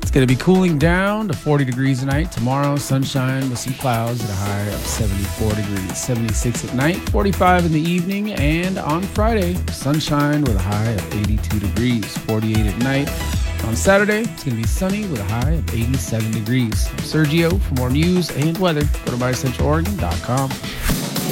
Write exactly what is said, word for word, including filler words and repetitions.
It's going to be cooling down to forty degrees tonight. Tomorrow, sunshine with some clouds at a high of seventy-four degrees. seventy-six at night, forty-five in the evening. And on Friday, sunshine with a high of eighty-two degrees. forty-eight at night. On Saturday, it's going to be sunny with a high of eighty-seven degrees. I'm Sergio. For more news and weather, go to my central oregon dot com.